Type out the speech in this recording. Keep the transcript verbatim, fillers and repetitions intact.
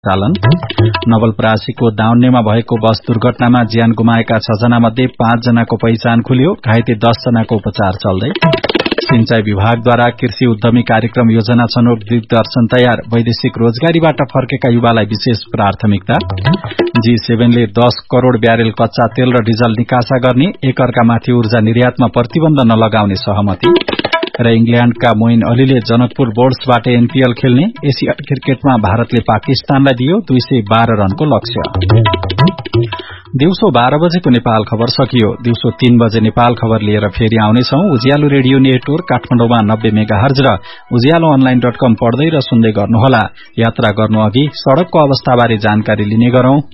चालन नवलपरासीको दाउन्नेमा भएको बस दुर्घटनामा ज्यान गुमाएका छ जना मध्ये पाँच जनाको पहिचान खुल्यो, घाइते दस जनाको उपचार चल्दै। सिंचाई विभागद्वारा कृषि उद्यमी कार्यक्रम योजना छनौट दिग्दर्शन तयार, वैदेशिक रोजगारीबाट फर्केका युवालाई विशेष प्राथमिकता। जी सेभेनले दस करोड़ ब्यारेल कच्चा तेल र डिजल निकासा गर्ने, एक अर्कामाथि ऊर्जा निर्यातमा प्रतिबन्ध नलगाउने सहमति। र इंग्ल्याण्डका मोइन अलीले जनकपुर बोर्ड्सबाट एनपीएल खेल्ने, एसियन क्रिकेटमा भारतले पाकिस्तानलाई दियो दुई सय बाह्र रनको लक्ष्य। दिउँसो बाह्र बजेको नेपाल खबर सकियो। दिउँसो तीन बजे नेपाल खबर लिएर फेरि आउनेछौं। उज्यालो रेडियो नेटवर्क काठमाडौँमा नब्बे मेगाहर्ज र उज्यालो अनलाइन डट कम पढ्दै र सुन्दै गर्नुहोला। यात्रा गर्नु अघि सड़कको अवस्थाबारे जानकारी लिने गरौं।